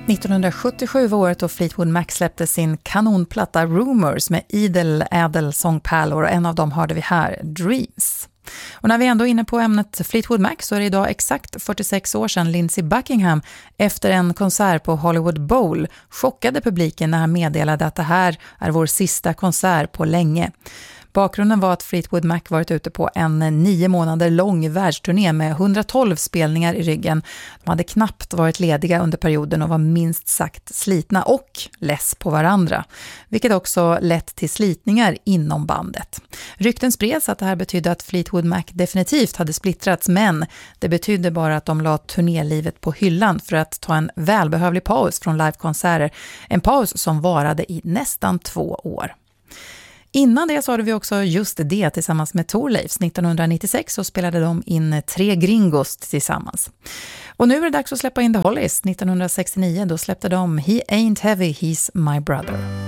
1977 var året då Fleetwood Mac släppte sin kanonplatta Rumors med idel ädelsångpärlor, och en av dem hörde vi här, Dreams. Och när vi ändå är inne på ämnet Fleetwood Mac så är det idag exakt 46 år sedan Lindsey Buckingham efter en konsert på Hollywood Bowl chockade publiken när han meddelade att det här är vår sista konsert på länge. Bakgrunden var att Fleetwood Mac varit ute på en 9 månader lång världsturné med 112 spelningar i ryggen. De hade knappt varit lediga under perioden och var minst sagt slitna och less på varandra, vilket också lett till slitningar inom bandet. Rykten spreds att det här betydde att Fleetwood Mac definitivt hade splittrats, men det betydde bara att de la turnélivet på hyllan för att ta en välbehövlig paus från livekonserter, en paus som varade i nästan 2 år. Innan det så hade vi också just det tillsammans med Thorleifs. 1996 så spelade de in 3 Gringos tillsammans. Och nu är det dags att släppa in The Hollies. 1969 då släppte de He Ain't Heavy, He's My Brother.